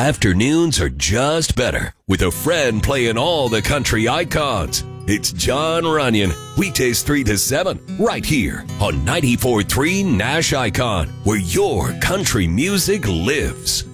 Afternoons are just better with a friend playing all the country icons. It's John Runyon, weekdays 3 to 7, right here on 94.3 Nash Icon, where your country music lives.